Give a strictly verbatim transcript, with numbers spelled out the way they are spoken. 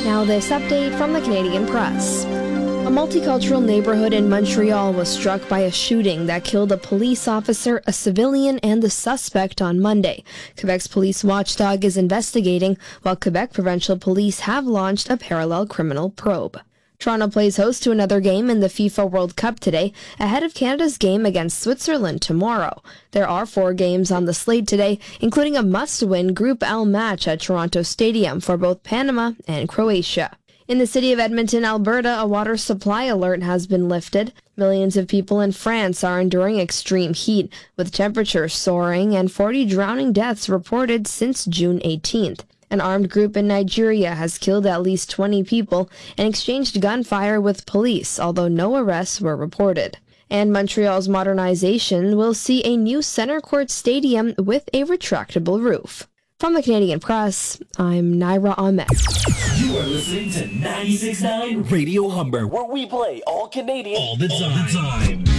Now this update from the Canadian Press. A multicultural neighborhood in Montreal was struck by a shooting that killed a police officer, a civilian, and the suspect on Monday. Quebec's police watchdog is investigating, while Quebec Provincial Police have launched a parallel criminal probe. Toronto plays host to another game in the FIFA World Cup today, ahead of Canada's game against Switzerland tomorrow. There are four games on the slate today, including a must-win Group L match at Toronto Stadium for both Panama and Croatia. In the city of Edmonton, Alberta, a water supply alert has been lifted. Millions of people in France are enduring extreme heat, with temperatures soaring and forty drowning deaths reported since June eighteenth. An armed group in Nigeria has killed at least twenty people and exchanged gunfire with police, although no arrests were reported. And Montreal's modernization will see a new center court stadium with a retractable roof. From the Canadian Press, I'm Naira Ahmed. You are listening to ninety-six point nine Radio Humber, where we play all Canadian all the time. All the time.